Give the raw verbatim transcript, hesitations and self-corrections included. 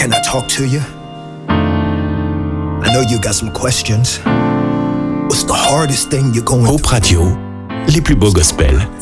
Can I talk to you? I know you got some questions. What's the hardest thing you're going Hope Radio, les plus beaux gospels